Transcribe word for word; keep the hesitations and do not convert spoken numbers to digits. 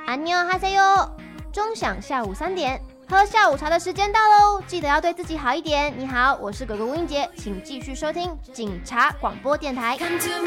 安妞哈塞哟，钟响下午三点，喝下午茶的时间到喽，记得要对自己好一点。你好，我是哥哥吴英杰，请继续收听警察广播电台。Come to